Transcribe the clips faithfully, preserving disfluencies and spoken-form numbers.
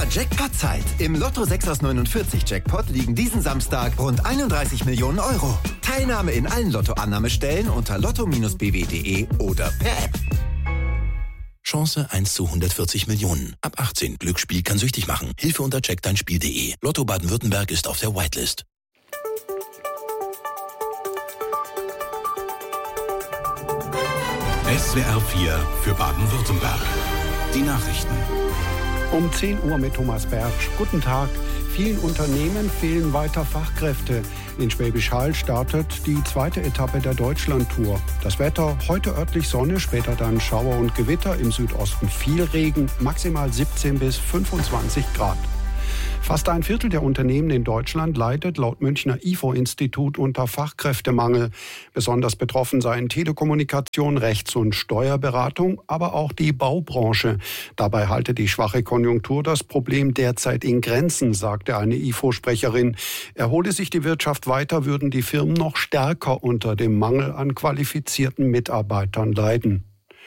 Jackpot-Zeit. Im Lotto sechs aus neunundvierzig Jackpot liegen diesen Samstag rund einunddreißig Millionen Euro. Teilnahme in allen Lottoannahmestellen unter lotto Bindestrich b w punkt de oder per App. Chance eins zu hundertvierzig Millionen. Ab achtzehn. Glücksspiel kann süchtig machen. Hilfe unter check dein Spiel punkt de. Lotto Baden-Württemberg ist auf der Whitelist. S W R vier für Baden-Württemberg. Die Nachrichten. Um zehn Uhr mit Thomas Bertsch. Guten Tag. Vielen Unternehmen fehlen weiter Fachkräfte. In Schwäbisch Hall startet die zweite Etappe der Deutschlandtour. Das Wetter, heute örtlich Sonne, später dann Schauer und Gewitter, im Südosten viel Regen, maximal siebzehn bis fünfundzwanzig Grad. Fast ein Viertel der Unternehmen in Deutschland leidet laut Münchner I F O-Institut unter Fachkräftemangel. Besonders betroffen seien Telekommunikation, Rechts- und Steuerberatung, aber auch die Baubranche. Dabei halte die schwache Konjunktur das Problem derzeit in Grenzen, sagte eine I F O-Sprecherin. Erhole sich die Wirtschaft weiter, würden die Firmen noch stärker unter dem Mangel an qualifizierten Mitarbeitern leiden.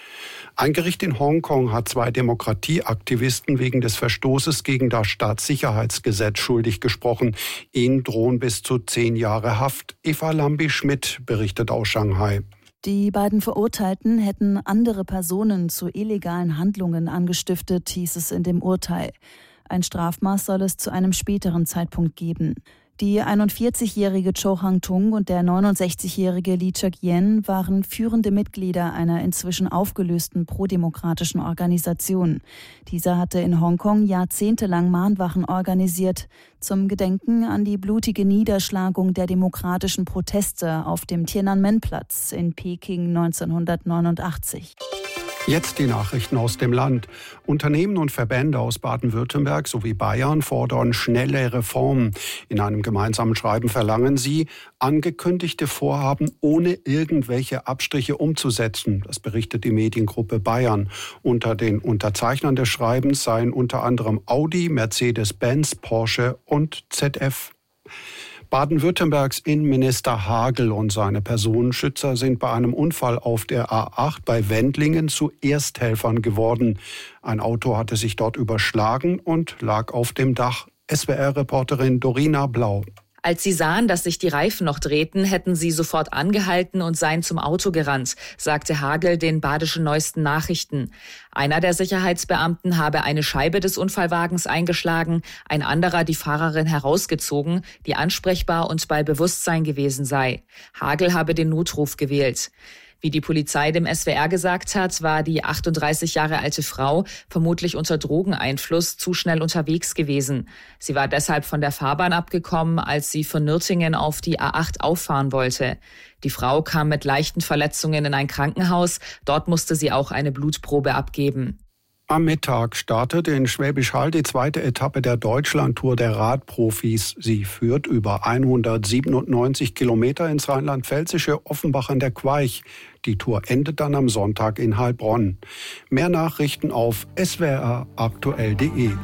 Ein Gericht in Hongkong hat zwei Demokratieaktivisten wegen des Verstoßes gegen das Staatssicherheitsgesetz schuldig gesprochen. Ihnen drohen bis zu zehn Jahre Haft. Eva Lambi-Schmidt berichtet aus Shanghai. Die beiden Verurteilten hätten andere Personen zu illegalen Handlungen angestiftet, hieß es in dem Urteil. Ein Strafmaß soll es zu einem späteren Zeitpunkt geben. Die einundvierzigjährige Cho Hang-tung und der neunundsechzigjährige Lee Chuk-yen waren führende Mitglieder einer inzwischen aufgelösten prodemokratischen Organisation. Dieser hatte in Hongkong jahrzehntelang Mahnwachen organisiert, zum Gedenken an die blutige Niederschlagung der demokratischen Proteste auf dem Tiananmen-Platz in Peking neunzehnhundertneunundachtzig. Jetzt die Nachrichten aus dem Land. Unternehmen und Verbände aus Baden-Württemberg sowie Bayern fordern schnelle Reformen. In einem gemeinsamen Schreiben verlangen sie, angekündigte Vorhaben ohne irgendwelche Abstriche umzusetzen. Das berichtet die Mediengruppe Bayern. Unter den Unterzeichnern des Schreibens seien unter anderem Audi, Mercedes-Benz, Porsche und Z F. Baden-Württembergs Innenminister Hagel und seine Personenschützer sind bei einem Unfall auf der A acht bei Wendlingen zu Ersthelfern geworden. Ein Auto hatte sich dort überschlagen und lag auf dem Dach. S W R-Reporterin Dorina Blau. Als sie sahen, dass sich die Reifen noch drehten, hätten sie sofort angehalten und seien zum Auto gerannt, sagte Hagel den Badischen Neuesten Nachrichten. Einer der Sicherheitsbeamten habe eine Scheibe des Unfallwagens eingeschlagen, ein anderer die Fahrerin herausgezogen, die ansprechbar und bei Bewusstsein gewesen sei. Hagel habe den Notruf gewählt. Wie die Polizei dem S W R gesagt hat, war die achtunddreißig Jahre alte Frau vermutlich unter Drogeneinfluss zu schnell unterwegs gewesen. Sie war deshalb von der Fahrbahn abgekommen, als sie von Nürtingen auf die A acht auffahren wollte. Die Frau kam mit leichten Verletzungen in ein Krankenhaus. Dort musste sie auch eine Blutprobe abgeben. Am Mittag startet in Schwäbisch Hall die zweite Etappe der Deutschlandtour der Radprofis. Sie führt über hundertsiebenundneunzig Kilometer ins rheinland-pfälzische Offenbach an der Queich. Die Tour endet dann am Sonntag in Heilbronn. Mehr Nachrichten auf s w r aktuell punkt de.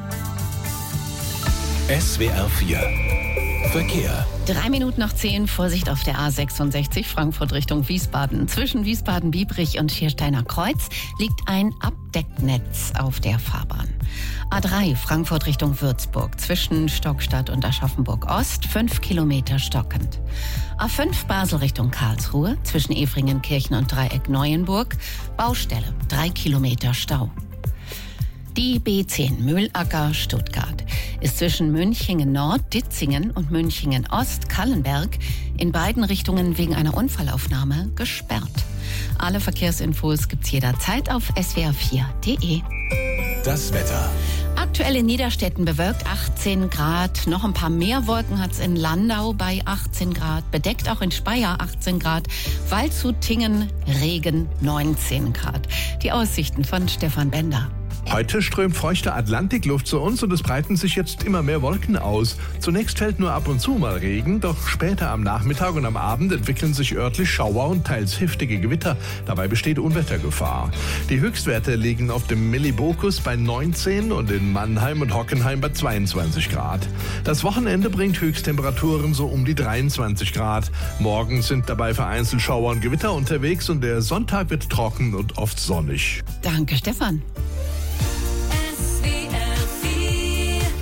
S W R vier Verkehr. Drei Minuten nach zehn, Vorsicht auf der A sechsundsechzig, Frankfurt Richtung Wiesbaden. Zwischen Wiesbaden-Biebrich und Schiersteiner Kreuz liegt ein Abdecknetz auf der Fahrbahn. A drei, Frankfurt Richtung Würzburg. Zwischen Stockstadt und Aschaffenburg-Ost, fünf Kilometer stockend. A fünf, Basel Richtung Karlsruhe. Zwischen Efringenkirchen und Dreieck Neuenburg. Baustelle, drei Kilometer Stau. Die B zehn Mühlacker-Stuttgart ist zwischen Münchingen-Nord, Ditzingen und Münchingen-Ost, Kallenberg in beiden Richtungen wegen einer Unfallaufnahme gesperrt. Alle Verkehrsinfos gibt's jederzeit auf s w r vier punkt de. Das Wetter. Aktuell in Niederstetten bewölkt achtzehn Grad. Noch ein paar mehr Wolken hat's in Landau bei achtzehn Grad. Bedeckt auch in Speyer achtzehn Grad. Waldshut-Tingen Regen neunzehn Grad. Die Aussichten von Stefan Bender. Heute strömt feuchte Atlantikluft zu uns und es breiten sich jetzt immer mehr Wolken aus. Zunächst fällt nur ab und zu mal Regen, doch später am Nachmittag und am Abend entwickeln sich örtlich Schauer und teils heftige Gewitter. Dabei besteht Unwettergefahr. Die Höchstwerte liegen auf dem Millibokus bei neunzehn und in Mannheim und Hockenheim bei zweiundzwanzig Grad. Das Wochenende bringt Höchsttemperaturen so um die dreiundzwanzig Grad. Morgen sind dabei vereinzelt Schauer und Gewitter unterwegs und der Sonntag wird trocken und oft sonnig. Danke, Stefan. S W R vier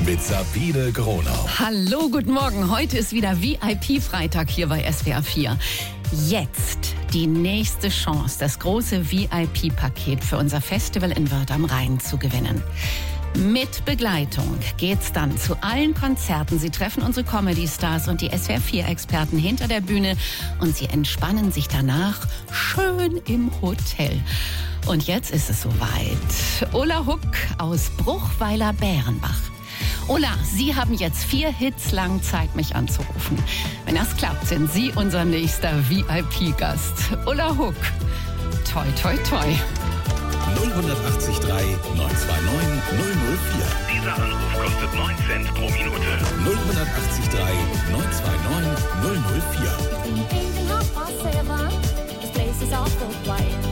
mit Sabine Gronau. Hallo, guten Morgen. Heute ist wieder V I P-Freitag hier bei S W R vier. Jetzt die nächste Chance, das große V I P-Paket für unser Festival in Wörth am Rhein zu gewinnen. Mit Begleitung geht's dann zu allen Konzerten. Sie treffen unsere Comedy-Stars und die S W R vier-Experten hinter der Bühne und sie entspannen sich danach schön im Hotel. Und jetzt ist es soweit. Ulla Huck aus Bruchweiler-Bärenbach. Ulla, Sie haben jetzt vier Hits lang Zeit, mich anzurufen. Wenn das klappt, sind Sie unser nächster V I P-Gast. Ulla Huck. Toi, toi, toi. null acht drei neun zwei neun null null vier. Dieser Anruf kostet neun Cent pro Minute. null acht drei neun zwei neun null null vier.